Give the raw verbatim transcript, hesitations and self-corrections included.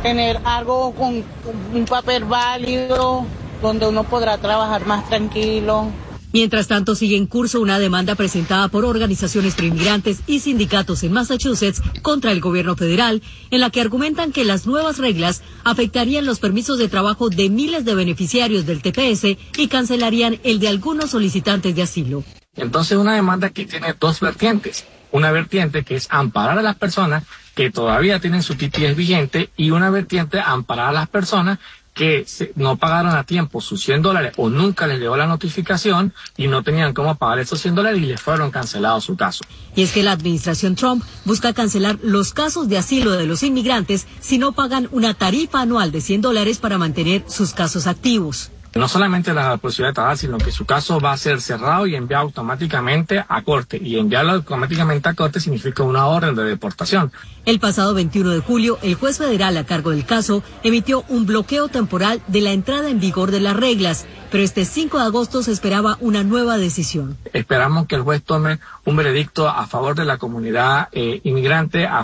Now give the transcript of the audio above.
tener algo con, con un papel válido donde uno podrá trabajar más tranquilo. Mientras tanto, sigue en curso una demanda presentada por organizaciones proinmigrantes y sindicatos en Massachusetts contra el gobierno federal, en la que argumentan que las nuevas reglas afectarían los permisos de trabajo de miles de beneficiarios del T P S y cancelarían el de algunos solicitantes de asilo. Entonces, una demanda que tiene dos vertientes. Una vertiente que es amparar a las personas que todavía tienen su T P S vigente y una vertiente amparar a las personas que no pagaron a tiempo sus cien dólares o nunca les llegó la notificación y no tenían cómo pagar esos cien dólares y les fueron cancelados su caso. Y es que la administración Trump busca cancelar los casos de asilo de los inmigrantes si no pagan una tarifa anual de cien dólares para mantener sus casos activos. No solamente la posibilidad de trabajar, sino que su caso va a ser cerrado y enviado automáticamente a corte. Y enviarlo automáticamente a corte significa una orden de deportación. El pasado veintiuno de julio, el juez federal a cargo del caso emitió un bloqueo temporal de la entrada en vigor de las reglas, pero este cinco de agosto se esperaba una nueva decisión. Esperamos que el juez tome un veredicto a favor de la comunidad eh, inmigrante, a